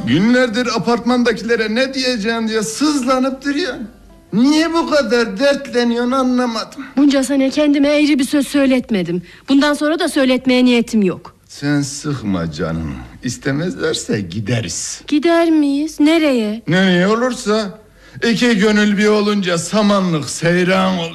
Günlerdir apartmandakilere ne diyeceğim diye sızlanıp duruyorsun. Niye bu kadar dertleniyorsun anlamadım. Bunca sene kendime eğri bir söz söyletmedim. Bundan sonra da söyletmeye niyetim yok. Sen sıkma canım. İstemezlerse gideriz. Gider miyiz? Nereye? Nereye olursa. İki gönül bir olunca samanlık seyran olur.